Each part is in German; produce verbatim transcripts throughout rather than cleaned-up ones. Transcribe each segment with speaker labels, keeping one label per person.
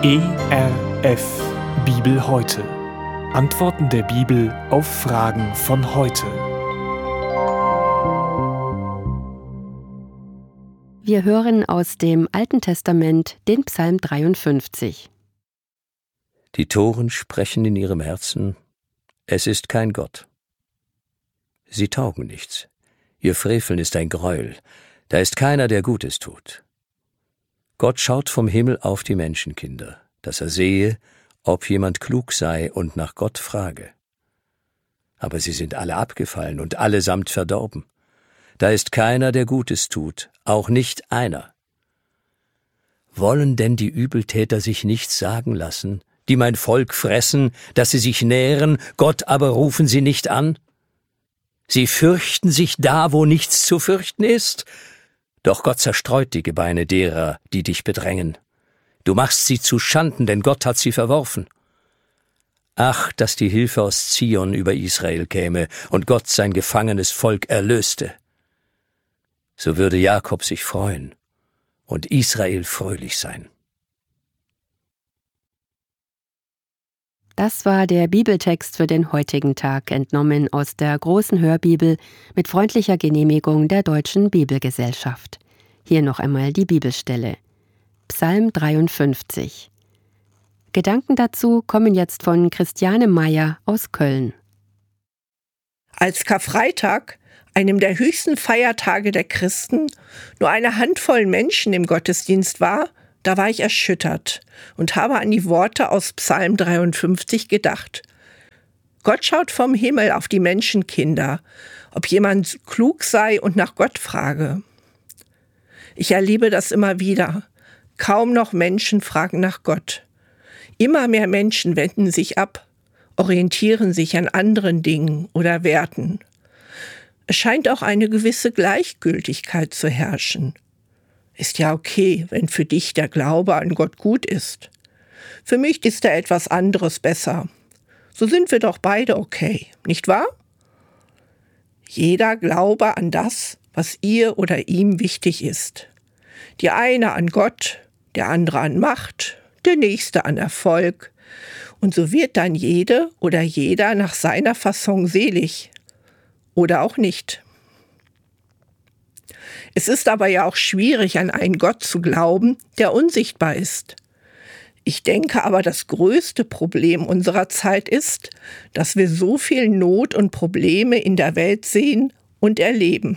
Speaker 1: E R F Bibel heute. Antworten der Bibel auf Fragen von heute.
Speaker 2: Wir hören aus dem Alten Testament den Psalm dreiundfünfzig.
Speaker 3: Die Toren sprechen in ihrem Herzen, es ist kein Gott. Sie taugen nichts. Ihr Freveln ist ein Greuel. Da ist keiner, der Gutes tut. Gott schaut vom Himmel auf die Menschenkinder, dass er sehe, ob jemand klug sei und nach Gott frage. Aber sie sind alle abgefallen und allesamt verdorben. Da ist keiner, der Gutes tut, auch nicht einer. Wollen denn die Übeltäter sich nichts sagen lassen, die mein Volk fressen, dass sie sich nähren, Gott aber rufen sie nicht an? Sie fürchten sich da, wo nichts zu fürchten ist. Doch Gott zerstreut die Gebeine derer, die dich bedrängen. Du machst sie zu Schanden, denn Gott hat sie verworfen. Ach, dass die Hilfe aus Zion über Israel käme und Gott sein gefangenes Volk erlöste. So würde Jakob sich freuen und Israel fröhlich sein.
Speaker 2: Das war der Bibeltext für den heutigen Tag, entnommen aus der großen Hörbibel mit freundlicher Genehmigung der Deutschen Bibelgesellschaft. Hier noch einmal die Bibelstelle. Psalm dreiundfünfzig. Gedanken dazu kommen jetzt von Christiane Meyer aus Köln.
Speaker 4: Als Karfreitag, einem der höchsten Feiertage der Christen, nur eine Handvoll Menschen im Gottesdienst war, da war ich erschüttert und habe an die Worte aus Psalm dreiundfünfzig gedacht. Gott schaut vom Himmel auf die Menschenkinder, ob jemand klug sei und nach Gott frage. Ich erlebe das immer wieder. Kaum noch Menschen fragen nach Gott. Immer mehr Menschen wenden sich ab, orientieren sich an anderen Dingen oder Werten. Es scheint auch eine gewisse Gleichgültigkeit zu herrschen. Ist ja okay, wenn für dich der Glaube an Gott gut ist. Für mich ist da etwas anderes besser. So sind wir doch beide okay, nicht wahr? Jeder glaube an das, was ihr oder ihm wichtig ist. Die eine an Gott, der andere an Macht, der nächste an Erfolg. Und so wird dann jede oder jeder nach seiner Fasson selig. Oder auch nicht. Es ist aber ja auch schwierig, an einen Gott zu glauben, der unsichtbar ist. Ich denke aber, das größte Problem unserer Zeit ist, dass wir so viel Not und Probleme in der Welt sehen und erleben.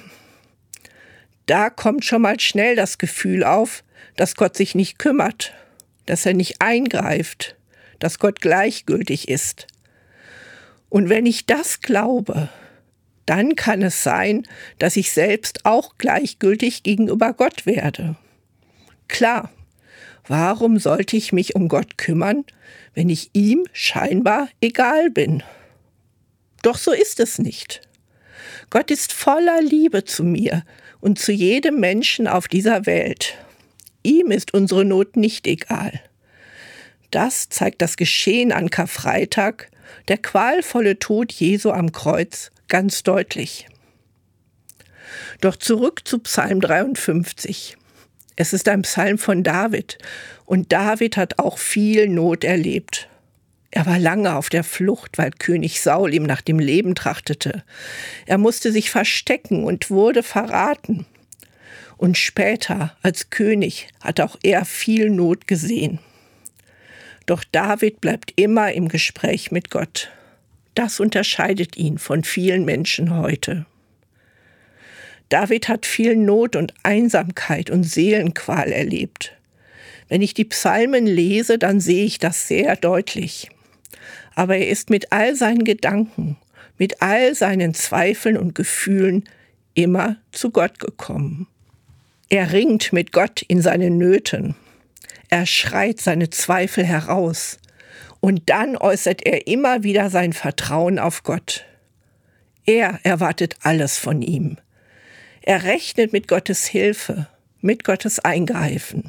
Speaker 4: Da kommt schon mal schnell das Gefühl auf, dass Gott sich nicht kümmert, dass er nicht eingreift, dass Gott gleichgültig ist. Und wenn ich das glaube, dann kann es sein, dass ich selbst auch gleichgültig gegenüber Gott werde. Klar, warum sollte ich mich um Gott kümmern, wenn ich ihm scheinbar egal bin? Doch so ist es nicht. Gott ist voller Liebe zu mir und zu jedem Menschen auf dieser Welt. Ihm ist unsere Not nicht egal. Das zeigt das Geschehen an Karfreitag, der qualvolle Tod Jesu am Kreuz, ganz deutlich. Doch zurück zu Psalm dreiundfünfzig. Es ist ein Psalm von David und David hat auch viel Not erlebt. Er war lange auf der Flucht, weil König Saul ihm nach dem Leben trachtete. Er musste sich verstecken und wurde verraten. Und später, als König, hat auch er viel Not gesehen. Doch David bleibt immer im Gespräch mit Gott. Das unterscheidet ihn von vielen Menschen heute. David hat viel Not und Einsamkeit und Seelenqual erlebt. Wenn ich die Psalmen lese, dann sehe ich das sehr deutlich. Aber er ist mit all seinen Gedanken, mit all seinen Zweifeln und Gefühlen immer zu Gott gekommen. Er ringt mit Gott in seinen Nöten. Er schreit seine Zweifel heraus. Und dann äußert er immer wieder sein Vertrauen auf Gott. Er erwartet alles von ihm. Er rechnet mit Gottes Hilfe, mit Gottes Eingreifen.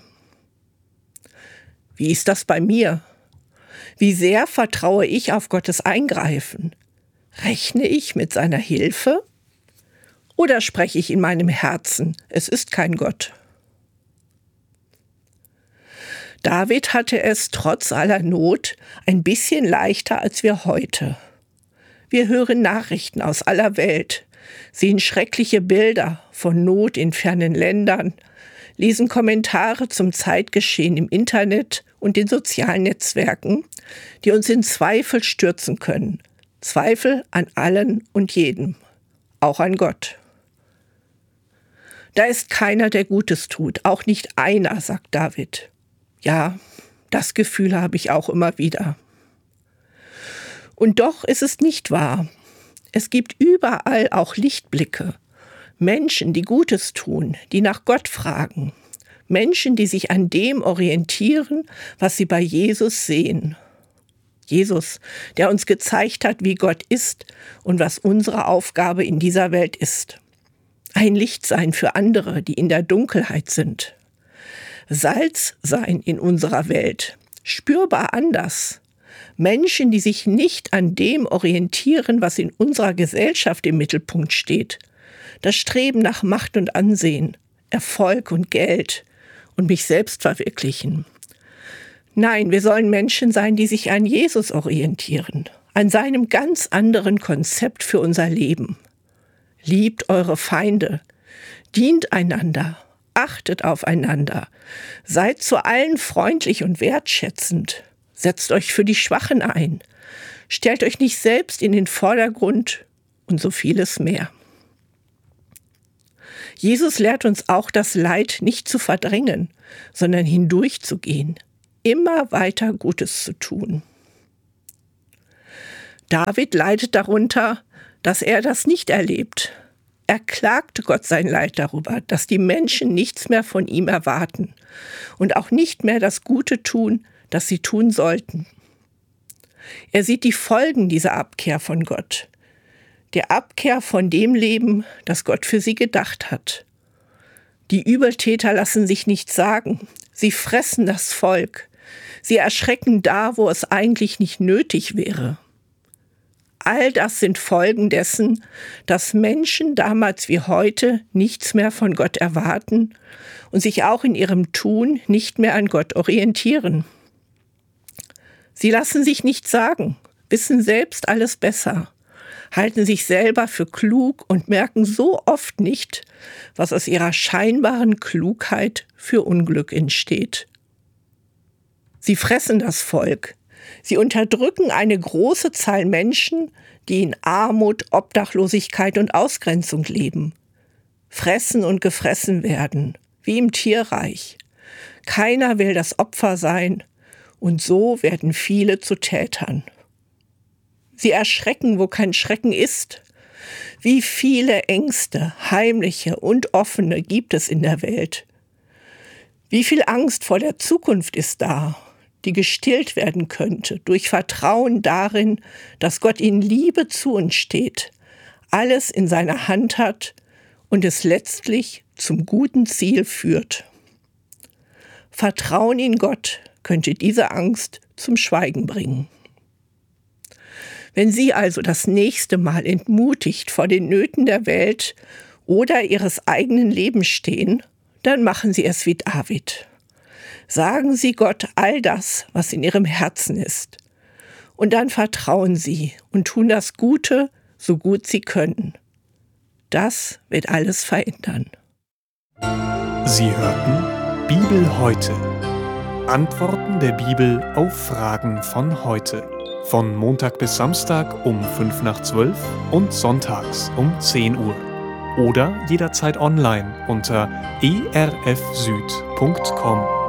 Speaker 4: Wie ist das bei mir? Wie sehr vertraue ich auf Gottes Eingreifen? Rechne ich mit seiner Hilfe? Oder spreche ich in meinem Herzen, es ist kein Gott? David hatte es trotz aller Not ein bisschen leichter als wir heute. Wir hören Nachrichten aus aller Welt, sehen schreckliche Bilder von Not in fernen Ländern, lesen Kommentare zum Zeitgeschehen im Internet und den sozialen Netzwerken, die uns in Zweifel stürzen können. Zweifel an allen und jedem, auch an Gott. Da ist keiner, der Gutes tut, auch nicht einer, sagt David. Ja, das Gefühl habe ich auch immer wieder. Und doch ist es nicht wahr. Es gibt überall auch Lichtblicke. Menschen, die Gutes tun, die nach Gott fragen. Menschen, die sich an dem orientieren, was sie bei Jesus sehen. Jesus, der uns gezeigt hat, wie Gott ist und was unsere Aufgabe in dieser Welt ist. Ein Licht sein für andere, die in der Dunkelheit sind. Salz sein in unserer Welt, spürbar anders. Menschen, die sich nicht an dem orientieren, was in unserer Gesellschaft im Mittelpunkt steht. Das Streben nach Macht und Ansehen, Erfolg und Geld und mich selbst verwirklichen. Nein, wir sollen Menschen sein, die sich an Jesus orientieren, an seinem ganz anderen Konzept für unser Leben. Liebt eure Feinde, dient einander, achtet aufeinander, seid zu allen freundlich und wertschätzend, setzt euch für die Schwachen ein, stellt euch nicht selbst in den Vordergrund und so vieles mehr. Jesus lehrt uns auch, das Leid nicht zu verdrängen, sondern hindurchzugehen, immer weiter Gutes zu tun. David leidet darunter, dass er das nicht erlebt. Er klagte Gott sein Leid darüber, dass die Menschen nichts mehr von ihm erwarten und auch nicht mehr das Gute tun, das sie tun sollten. Er sieht die Folgen dieser Abkehr von Gott, der Abkehr von dem Leben, das Gott für sie gedacht hat. Die Übeltäter lassen sich nichts sagen, sie fressen das Volk, sie erschrecken da, wo es eigentlich nicht nötig wäre. All das sind Folgen dessen, dass Menschen damals wie heute nichts mehr von Gott erwarten und sich auch in ihrem Tun nicht mehr an Gott orientieren. Sie lassen sich nichts sagen, wissen selbst alles besser, halten sich selber für klug und merken so oft nicht, was aus ihrer scheinbaren Klugheit für Unglück entsteht. Sie fressen das Volk. Sie unterdrücken eine große Zahl Menschen, die in Armut, Obdachlosigkeit und Ausgrenzung leben. Fressen und gefressen werden, wie im Tierreich. Keiner will das Opfer sein, und so werden viele zu Tätern. Sie erschrecken, wo kein Schrecken ist. Wie viele Ängste, heimliche und offene, gibt es in der Welt? Wie viel Angst vor der Zukunft ist da, die gestillt werden könnte durch Vertrauen darin, dass Gott in Liebe zu uns steht, alles in seiner Hand hat und es letztlich zum guten Ziel führt. Vertrauen in Gott könnte diese Angst zum Schweigen bringen. Wenn Sie also das nächste Mal entmutigt vor den Nöten der Welt oder Ihres eigenen Lebens stehen, dann machen Sie es wie David. Sagen Sie Gott all das, was in Ihrem Herzen ist. Und dann vertrauen Sie und tun das Gute, so gut Sie können. Das wird alles verändern.
Speaker 1: Sie hörten Bibel heute. Antworten der Bibel auf Fragen von heute. Von Montag bis Samstag um fünf nach zwölf und sonntags um zehn Uhr. Oder jederzeit online unter e r f süd punkt com.